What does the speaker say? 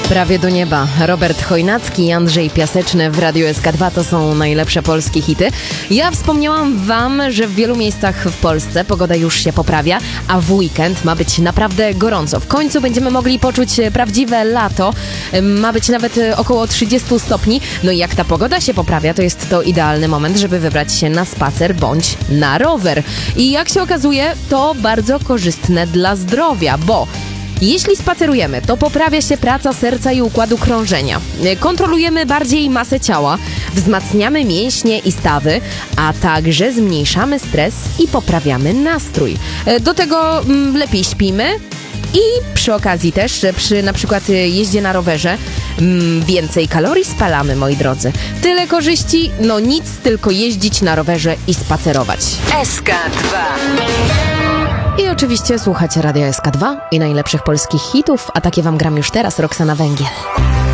Prawie do nieba. Robert Chojnacki i Andrzej Piaseczny w Radiu SK2 to są najlepsze polskie hity. Ja wspomniałam wam, że w wielu miejscach w Polsce pogoda już się poprawia, a w weekend ma być naprawdę gorąco. W końcu będziemy mogli poczuć prawdziwe lato. Ma być nawet około 30 stopni. No i jak ta pogoda się poprawia, to jest to idealny moment, żeby wybrać się na spacer bądź na rower. I jak się okazuje, to bardzo korzystne dla zdrowia, bo jeśli spacerujemy, to poprawia się praca serca i układu krążenia. Kontrolujemy bardziej masę ciała, wzmacniamy mięśnie i stawy, a także zmniejszamy stres i poprawiamy nastrój. Do tego lepiej śpimy i przy okazji też, przy na przykład jeździe na rowerze, więcej kalorii spalamy, moi drodzy. Tyle korzyści, no nic, tylko jeździć na rowerze i spacerować. SK2. I oczywiście słuchacie Radia SK2 i najlepszych polskich hitów, a takie wam gram już teraz Roxana Węgiel.